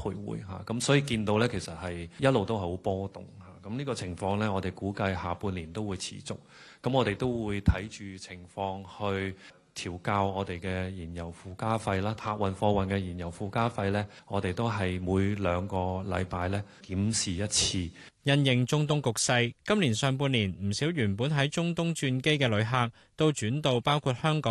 徘徊嚇，咁所以見到呢，其實係一路都係好波動嚇，咁呢個情況呢，我哋估計下半年都會持續，咁我哋都會睇住情況去調校我哋嘅燃油附加費啦，客運貨運嘅燃油附加費呢，我哋都係每2個禮拜呢檢視一次。 因應中東局勢，今年上半年唔少原本喺中東轉機嘅旅客都轉到包括香港